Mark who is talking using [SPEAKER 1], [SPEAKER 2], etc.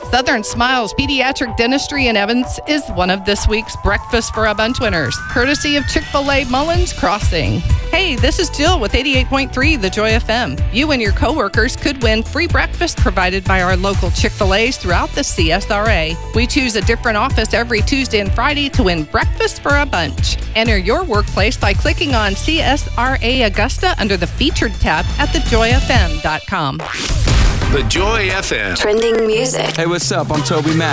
[SPEAKER 1] Southern Smiles Pediatric Dentistry in Evans is one of this week's Breakfast for a Bunch winners, courtesy of Chick-fil-A Mullins Crossing. Hey, this is Jill with 88.3 The Joy FM. You and your coworkers could win free breakfast provided by our local Chick-fil-A's throughout the CSRA. We choose a different office every Tuesday and Friday to win Breakfast for a Bunch. Enter your workplace by clicking on CSRA Augusta under the Featured tab at thejoyfm.com.
[SPEAKER 2] The Joy FM.
[SPEAKER 3] Trending music.
[SPEAKER 4] Hey, what's up? I'm Toby Mac.